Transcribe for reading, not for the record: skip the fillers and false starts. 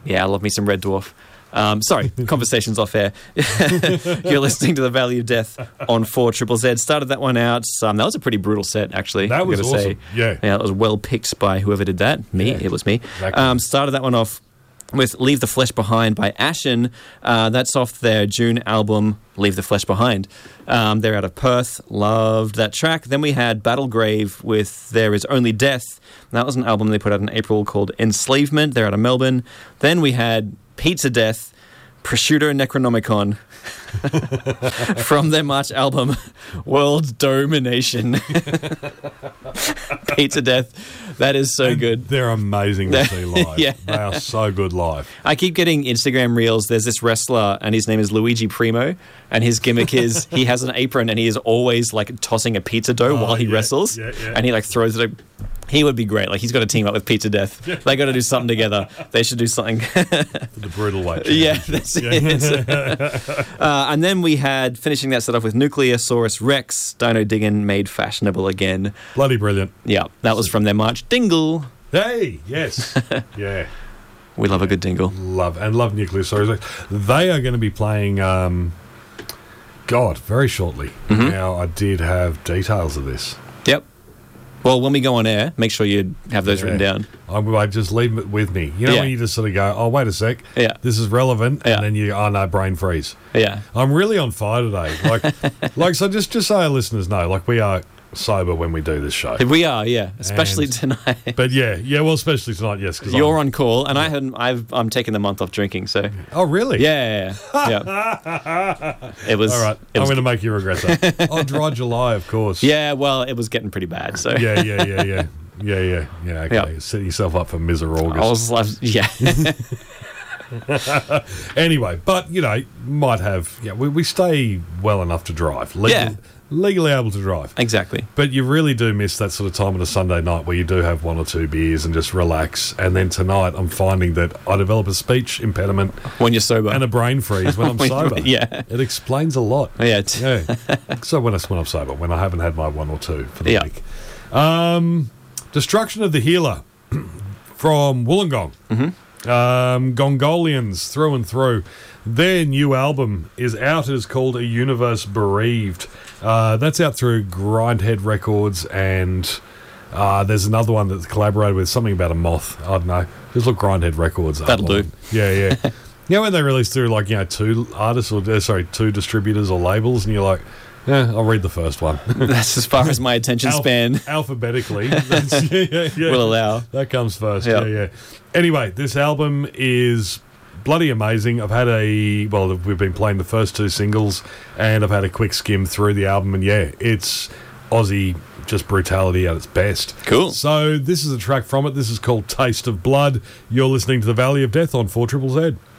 Yeah, I love me some Red Dwarf. Sorry, conversations off air. You're listening to The Valley of Death on 4ZZZ. Started that one out. That was a pretty brutal set, actually. That was awesome. Say. Yeah, that was well picked by whoever did that. Me. Yeah. It was me. Exactly. Started that one off with Leave the Flesh Behind by Ashen. That's off their June album, Leave the Flesh Behind. They're out of Perth. Loved that track. Then we had Battlegrave with There Is Only Death. That was an album they put out in April called Enslavement. They're out of Melbourne. Then we had Pizza Death, Prosciutto Necronomicon, from their March album, World Domination. Pizza Death, that is so good. They're amazing to see live. Yeah. They are so good live. I keep getting Instagram reels. There's this wrestler, and his name is Luigi Primo, and his gimmick is he has an apron, and he is always like tossing a pizza dough while he wrestles, and he like throws it. He would be great. Like, he's got to team up with Pizza Death. They got to do something together. They should do something. The brutal weight. Yeah, that's it. And then we had, finishing that set off with Nucleosaurus Rex, Dino Diggin' made fashionable again. Bloody brilliant. Yeah, that was from their March. Dingle. Hey, yes. Yeah. We love a good dingle. Love Nucleosaurus Rex. They are going to be playing, very shortly. Mm-hmm. Now, I did have details of this. Yep. Well, when we go on air, make sure you have those written down. I just leave it with me. You know when you just sort of go, oh, wait a sec, this is relevant, and then you, oh no, brain freeze. Yeah. I'm really on fire today. So just so our listeners know, like, we are sober when we do this show. We are, especially tonight. But well, especially tonight, yes. Cause you're on call, and I'm taking the month off drinking, so. Oh, really? Yeah. It was. All right, I'm going to make you regret that. Oh, Dry July, of course. Yeah, well, it was getting pretty bad, so. Yeah. Okay, set yourself up for Miser August. I was yeah. Anyway, but, might have, we stay well enough to drive. Legally able to drive. Exactly. But you really do miss that sort of time on a Sunday night where you do have one or two beers and just relax. And then tonight I'm finding that I develop a speech impediment. When you're sober. And a brain freeze when I'm sober. Yeah. It explains a lot. Yeah. So when I'm sober, when I haven't had my one or two for the week. Destruction of the Healer from Wollongong. Mm-hmm. Gongolians through and through. Their new album is out. It is called A Universe Bereaved. That's out through Grindhead Records, and there's another one that's collaborated with something about a moth. I don't know. Just look Grindhead Records up. That'll do. Yeah. When they release through two artists two distributors or labels, and you're like, I'll read the first one. That's as far as my attention span alphabetically. Will allow. That comes first. Yeah. Anyway, this album is bloody amazing. We've been playing the first two singles, and I've had a quick skim through the album, and it's Aussie just brutality at its best. Cool. So this is a track from it. This is called Taste of Blood. You're listening to The Valley of Death on 4ZZZ.